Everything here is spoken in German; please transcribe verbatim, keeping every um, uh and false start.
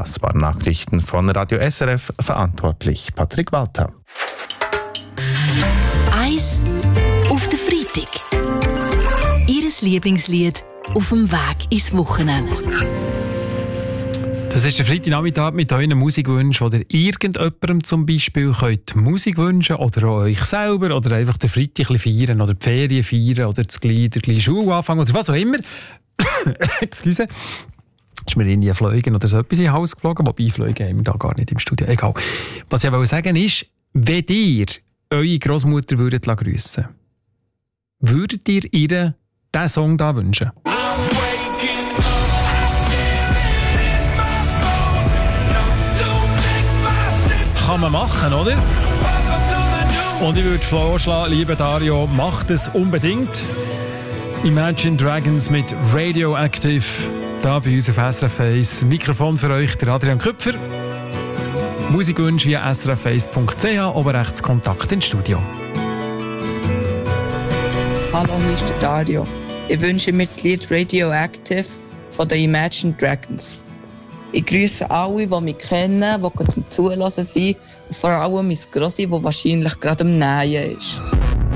Das waren Nachrichten von Radio S R F, verantwortlich Patrick Walter. Eis auf den Freitag. Ihres Lieblingslied auf dem Weg ins Wochenende. Das ist der Freitagnachmittag mit euren Musikwünschen, oder irgendjemandem zum Beispiel könnt Musik wünschen oder auch euch selber oder einfach den Freitag ein bisschen feiern oder die Ferien feiern oder das gleich Schule anfangen oder was auch immer. Excuse. Ist mir in die Fleugen oder so etwas in Haus geflogen, wobei Fleugen haben wir da gar nicht im Studio. Egal. Was ich aber sagen ist, wenn ihr eure Großmutter würdet grüssen, würdet ihr ihr diesen Song da wünschen? Kann man machen, oder? Und ich würde vorschlagen, liebe Dario, macht es unbedingt. Imagine Dragons mit Radioactive, da bei uns auf S R F eins. Mikrofon für euch, der Adrian Köpfer. Musikwünsche via s r f eins punkt c h, oben rechts Kontakt ins Studio. Hallo, hier ist der Dario. Ich wünsche mir das Lied Radioactive von den Imagine Dragons. Ich grüße alle, die mich kennen, die zum Zuhören sind und vor allem mein Grossi, der wahrscheinlich gerade am Nähen ist.